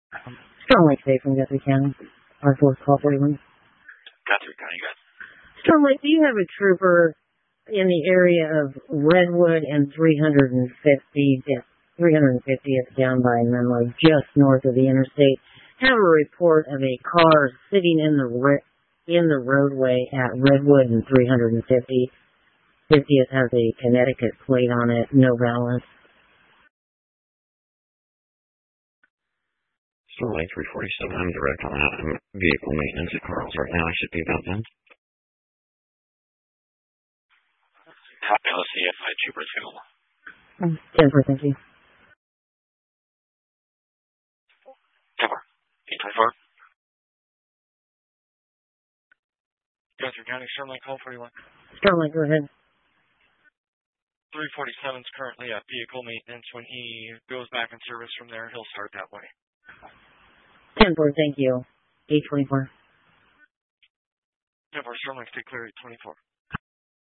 Storm Lake State from Guthrie County. Our fourth call 41. Guthrie County, guys. Storm Lake, do you have a trooper in the area of Redwood and 350th down by Menlo, just north of the interstate? Have a report of a car sitting in the roadway at Redwood and 350th. 50th has a Connecticut plate on it, no balance. Storm Lake 347, I'm direct on that. I'm vehicle maintenance at Carl's right now. I should be about done. Copy, let's see if I trooper available. 10-4, thank you. 10-4. 824. Guthrie County, Storm Lake, call 41. Storm Lake, go ahead. 347 is currently at vehicle maintenance. When he goes back in service from there, he'll start that way. 10-4, thank you. 824. 10-4, Storm Lake, stay clear, 824.